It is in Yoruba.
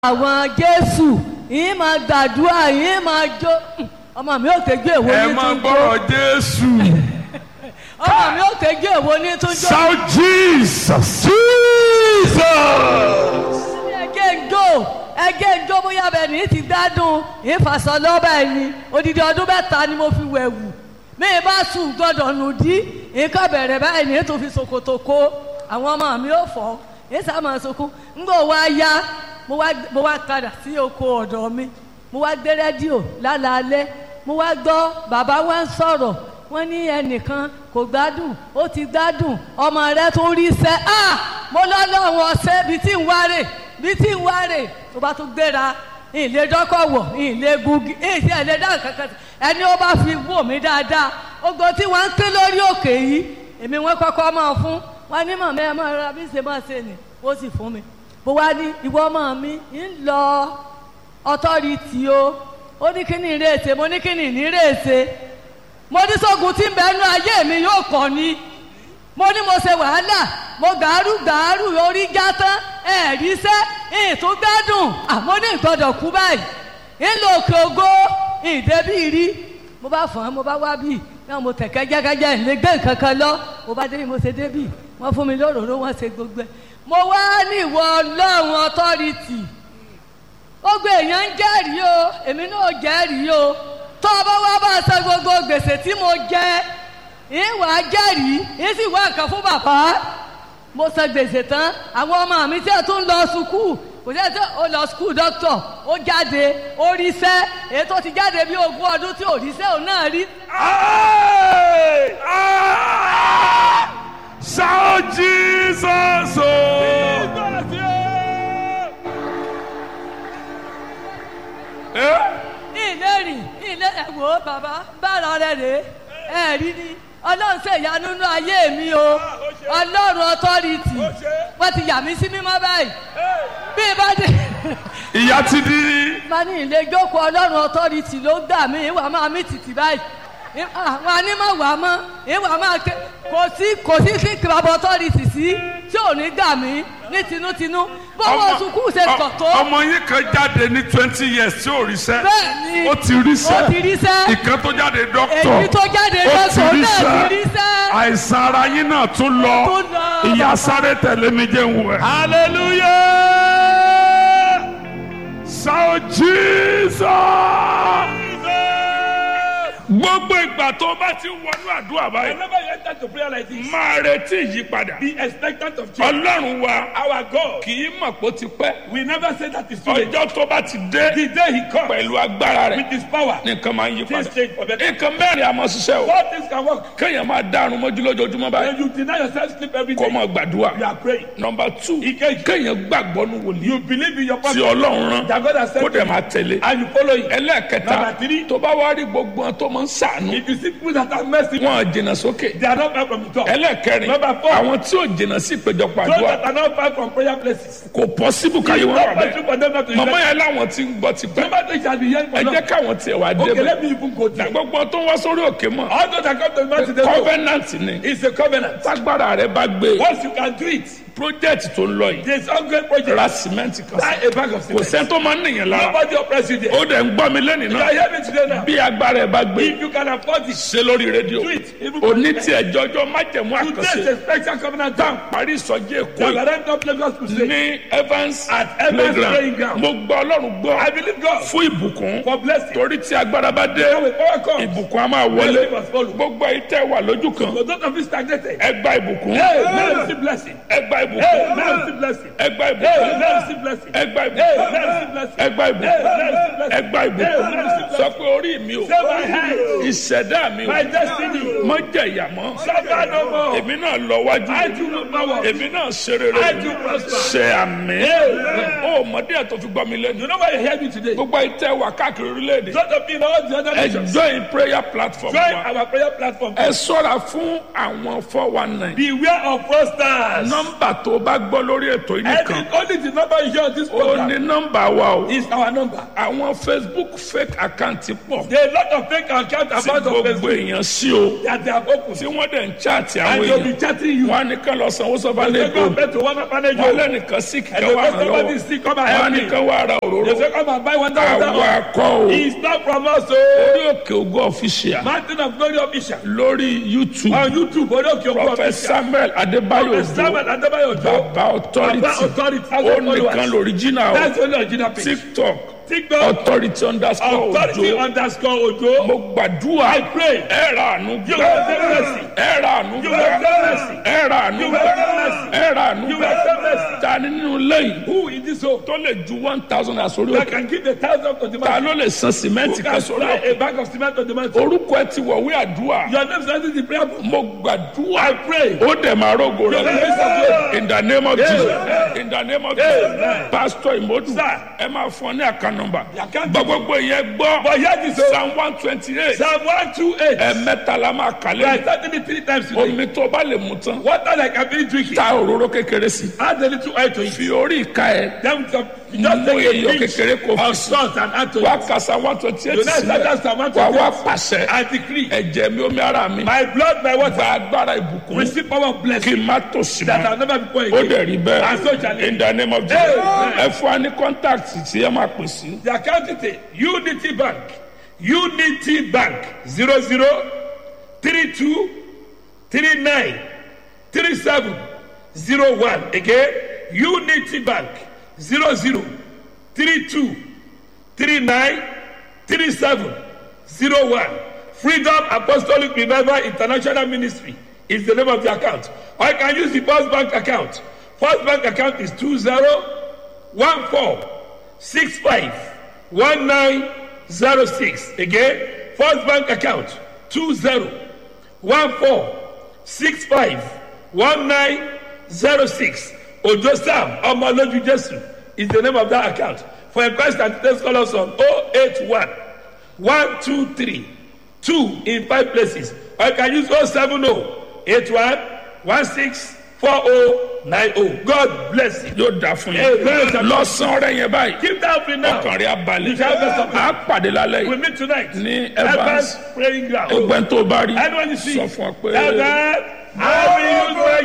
àwọn Jésù yìí máa gbàdúrà yìí máa jó ọmọ mi ò tẹ́jú èwo ní tó jó. ẹ máa gbọ́rọ̀ Jésù. ọmọ mi ò tẹ́jú èwo ní tó jó. Shout Jesus, Jesus. ẹgẹ́ ń jó bóyá bẹ́ẹ̀ ní ti gbádùn ìfàsọ lọ́bẹ̀ ni odidi ọdún mẹ́ta ni mo fi wẹ̀wù mi bá sùn gbọ́dọ̀ nù dí nǹkan bẹ̀rẹ̀ báyìí ní tó fi ṣòkòtò kó àwọn ọmọ mi ò fọ́ èsà máa sunkún ńgbò wá yá mo wá padà sí oko ọ̀dọ̀ mi mo wá gbé rédíò lálaalẹ́ mo wá gbọ́ bàbá wa ń sọ̀rọ̀ wọ́n ní ẹnìkan kò gbádùn ó ti gbádùn ọmọ rẹ̀ tó rí sẹ́ mo lọ́lọ́run ọ̀sẹ̀ bíi tí ń wárè tó bá tún gbéra ìlé dọ́kọ̀wọ̀ ìlé gugi ìṣe ìlé dáhùn kankan ẹni ó bá fi wò mí dáadáa ogbó tí wọ́n ń ké lórí òkè yìí èmi wọ́n kọ́kọ́ máa fún wọn ní mọ̀mọ́ ẹ máa ra bí ṣe máa ṣe nì ó sì fún mi bó wá ní ìwọ ọmọ mi ń lọ ọtọ́rìtì o ó ní kí ni ìrèsè mo ní kí ni ìrèsè mo ní sógun tí ń bẹ nú ayé mi yóò kọ́ ni mo ní mo ṣe wàhálà mo gàárù orí já tán ẹ̀ẹ́díṣẹ́ ètò gbádùn àmọ́ ní ìgbọ́dọ̀ kú báyìí ńlò òkè ògo ìdẹ́bí rí mo bá fọ́n mo bá wá bíi náà mo tẹ̀ kẹ́jẹ́kẹ́jẹ́ ìlẹ́gbẹ́ kankan lọ mo bá débi mo ṣe débì wọ́n fún mi lóròró wọ́n ṣe gbogbo ẹ̀ mo wá ní ìwọ ọlọ́run ọtọ́rìtì gbogbo èèyàn ń jẹ́rìí o èmi náà jẹ́rìí o tó o bá wá bá san gbogbo gbèsè tí mo jẹ ìwà jẹ́rìí ìsì wá nǹkan fún bàbá mo san gbèsè tán àwọn ọmọ mi tí a tún lọ sùkúù kò jẹ́ tí ó lọ sùkúù dókítà ó jáde ó ríṣẹ́ èyí tó ti jáde bí 20 ọdún tí ò ríṣẹ́ òun náà rí. Shout Jesus! ilé ẹ̀wò bàbá bára rẹ̀ rèé ẹ̀rí ni ọlọ́run ṣe ìyanu nínú ayé mi o ọlọ́run ọtọ́rìtì wọ́n ti yà mí sí mímọ́ báyìí bí ibà dé. ìyá ti di. má ní ilé jókòó ọlọ́run ọtọ́rìtì ló gbà mí ìwà máa mí tìtì báyìí àwọn anímọ̀ wà mọ́ ìwà máa ké kò sí sí kìlọ̀bù ọtọ́rìtì sí tí ò ní gbà mí ní tinútinú bọ́wọ́ sukùú ṣe pọ̀ tó. ọmọ yín kan jáde ní 20 years tí ò ríṣẹ́. bẹ́ẹ̀ni ó ti ríṣẹ́. ìkan tó jáde dókítọ̀. èyí tó jáde dókítọ̀ náà ti ríṣẹ́. àìsàn ara yín náà tún lọ. ìyá sáré tẹ̀lé mi jẹ́ ń wẹ̀. hallelujah shout Jesus. gbogbo ìgbà tó bá ti wọnú àdúrà báyìí. whenever you enter to prayer like this. máa retí ìyípadà. be expectant of change. ọlọ́run wa. our God. kì í mọ̀ pé ó ti pẹ́. we never say that is too late. ọjọ́ tó bá ti dé. the day he comes. pẹ̀lú agbára rẹ̀. with his power. nǹkan máa ń yí padà. things change for better. nǹkan mẹ́rin àmọ́ ṣiṣẹ́ o. 4 things can work. kéèyàn máa dárun mọ́jú lójoojúmọ́ báyìí. when you deny yourself sleep every day. kó máa gbàdúrà. you are praying. number 2. ìkejì. kéèyàn gbàgbọ́ ní wòlíì. you believe in your prophet. tí ọlọ́run rán. that God has sent kó dẹ̀ máa tẹ̀lé. and you follow him. ẹlẹ́ẹ̀kẹta. number 3. tó bá wá rí gbogbo wọn tó máa ń ṣàánú. if you see people that are mercy. wọn jìnnà sókè. they are not far from the top. ẹlẹ́ẹ̀kẹrin. number 4. àwọn tí ò jìnnà sí ìpéjọpọ̀ those àdúrà. that are not far from prayer places. kò possible káyé wọn wà bẹ́ẹ̀. for them not to màmá yẹn láwọn tí ń gbọ́ ti pẹ́. number 3 shall be hearing ẹ from jẹ́ God. káwọn tiẹ̀ wá okay débẹ̀. let me even go there. gbogbo tó ń wá sórí òkè mọ́. all those that come to the mountain they go. covenant ni. it's a covenant. tágbára rẹ bá gbé. once you can do it. project tó ń lọ yìí. there is ongoing project. ra cement kan buy sí. a bag of kò cement. sẹ́ni tó máa ń nìyẹn lára. nobody oppress you there. ó dẹ̀ ń gbọ́ mi lẹ́nìí you náà. are hearing today now. bí agbára ẹ bá gbé. if you can afford it. ṣe lórí rédíò. do it. even òní tí ẹjọ́jọ́ májẹ̀mú today is àkànṣe. a special covenant tá à time. ń parí ìsọjí èkó the yìí. Ladan top Lagos to say. ní Evans at Evans praying playground. ground. mo gbọ́ ọlọ́run gbọ́. I believe God. fún ìbùkún. for blessing. torí tí agbára bá dé. now with power comes. ìbùkún á máa wọlé. blessing must follow. gbogbo ìtẹ́ wà lójú kan. for those of you stagnated. ẹ gba ìbùkún. hey now receive blessing. ẹ gba hey ìbùkún. now receive blessing. ẹ gba hey ìbùkún. now receive blessing. ẹ gba hey ìbùkún. now receive blessing. ẹ gba hey ìbùkún. now receive blessing. ẹ gba ìbùkún. sọ pé orí mi o. say my head. ìṣẹ̀dá mi o. my destiny. mọ jẹ̀yà mọ́. suffer no more. èmi náà lọ wájú. I do not power. èmi náà ṣe rere. I do prosper. ṣe àmì. ó mọ̀dé ẹ̀ tó fi gbọ́ mi lẹ́nu. you know why you hear me today. gbogbo ìtẹ́ wà káàkiri orílẹ̀-èdè. those of you in all the other ẹ nations. join prayer platform join wa. our prayer platform. ẹ ṣọ́ra fún àwọn 419. beware of fraudsters. nọ́mbà tó bá gbọ́ lórí ètò yìí nìkan. only the number you hear on this ó program. ní nọ́mbà wa o. is our number. àwọn Facebook fake account àkáǹtì pọ̀ There are a lot of fake accounts tí about of gbogbo Facebook èèyàn sí o that they have opened. tí wọ́n dẹ̀ ń chaàtì And àwọn they will be èèyàn chatting you. wọn á ní kán lọ sanwó sọ́ba They say, lẹ́kọ̀ọ́ come back to one manage wọn you. lẹ́nìkan sí And kíkẹ́ they wà say, hàn somebody lọ́wọ́ sick, come and wọn á help ní me. kán wá ra òróró They say, come and buy 1,000. àwọn akọ o It's not from us, so. orí òkè ògo official Mountain of Glory official. lórí YouTube On YouTube, Odoke Ogo Prophet official. Samuel Adébáyọ̀ Òjó Samuel Adebayo Ojo. bàbá authority Baba authority. ó nìkan lóríjìnà o That's the only original page. TikTok TikTok. authority underscore Authority Òjó underscore Ojo. mo gbàdúrà I pray. ẹ ra àánú You gbà will have mercy. ẹ ra àánú You gbà will have mercy. ẹ ra àánú You gbà will have mercy. ẹ ra àánú You will gbà have mercy. ta ni nínú lẹ́yìn Who in this home tó lè ju 1,000 àsórí that òkè can give the 1,000 to the ta man? ló lè san sìmẹ́ǹtì Who kan can sórí supply òkè a bag of cement to the man? orúkọ ẹ ti wọ̀wé àdúrà Your name is in the prayer book. mo gbàdúrà I pray. ó dẹ̀ máa rógo Your name rẹ̀ is in in the name of Jesus Amen. in the name of Jesus Amen. Pastor Imodu Sir. ẹ máa fún ọ ní àká nọ́mbà The account gbogbo ìyẹn gbọ́ But here this is Psalm 128 Psalm 128. ẹ̀ẹ̀mẹ́ta la máa kà We are lẹ́yìn starting it 3 times today. omi tó bá lè mú tán Water like I've been drinking. ta òróró kékeré sí Add a little oil to it. fi orí ìka ẹ Then just mú take iyọ̀ a pinch kékeré kó fi of sí salt and add to wá it. kàsá 128 You now start sílẹ̀ Psalm wá wá 128 pàṣẹ and decree. ẹ̀jẹ̀ mi omi ara mi My blood, my water. gba agbára ìbùkún Receive power of kí blessing n má tòṣì that mọ́ I'll never be poor ó again. dẹ̀ rí And so shall bẹ́ẹ̀ it. in the name of Jesus Amen. ẹ fún wa ní contact tí ẹ máa pè sí The account detail Unity Bank. Unity Bank 00 32 39 37 01. Again, Unity Bank 00 32 39 37 01. Freedom Apostolic Revival International Ministry is the name of the account. Or you can use the First Bank account. First Bank account is 2014651906. Again, First Bank account 2014651906. Ojo Sam Omoloju Jesu is the name of that account. For inquiries and details, call us on 081 123 2 in 5 places. Or you can use 070 81 16 4090. God bless you. yóò dà fún Amen. yín lọ́sàn-án rẹ̀ yẹn báyìí Keep that free now. ọkàn rẹ̀ á balẹ̀ You shall have something. á pàdé lálẹ́ We yìí meet tonight. ní Evans praying ground. ọgbẹ́ni tó bá rí Anyone you see, sọ fún ọ pé. Heaven, I will use my